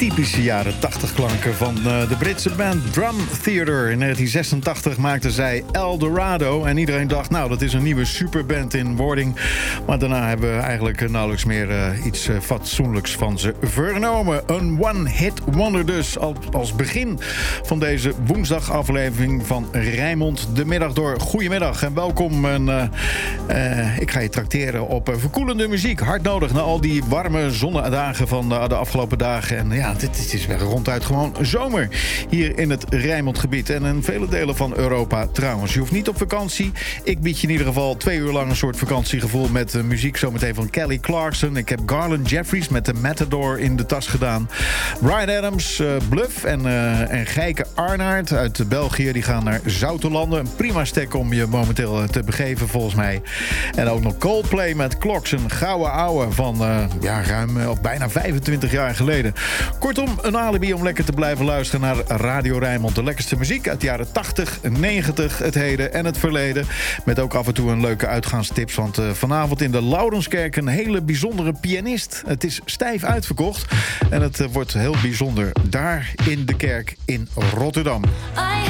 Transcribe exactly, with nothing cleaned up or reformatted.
typische jaren tachtig klanken van uh, de Britse band Drum Theater. In negentien zesentachtig maakten zij Eldorado. En iedereen dacht, nou, dat is een nieuwe superband in wording. Maar daarna hebben we eigenlijk nauwelijks meer uh, iets uh, fatsoenlijks van ze vernomen. Een one-hit wonder dus als begin van deze woensdagaflevering van Rijnmond de Middag Door. Goedemiddag en welkom. En, uh, uh, ik ga je trakteren op uh, verkoelende muziek. Hard nodig na al die warme zonnedagen van uh, de afgelopen dagen. En ja, dit, dit is weer ronduit gewoon zomer hier in het Rijnmondgebied. En in vele delen van Europa trouwens. Je hoeft niet op vakantie. Ik bied je in ieder geval twee uur lang een soort vakantiegevoel met uh, muziek. Zometeen van Kelly Clarkson. Ik heb Garland Jeffries met de Matador in de tas gedaan. Bryan Adams, uh, Bluff en, uh, en Gijke Arnaert uit België. Die gaan naar Zoutelanden. Een prima stek om je momenteel te begeven volgens mij. En ook nog Coldplay met Clocks. Een gouden ouwe van uh, ja, ruim uh, of bijna vijfentwintig jaar geleden. Kortom, een alibi om lekker te blijven luisteren naar Radio Rijnmond. De lekkerste muziek uit de jaren tachtig, negentig, het heden en het verleden. Met ook af en toe een leuke uitgaanstips. Want uh, vanavond in de Laurenskerk een hele bijzondere pianist. Het is stijf uitverkocht. En het uh, wordt heel bijzonder daar in de kerk in Rotterdam.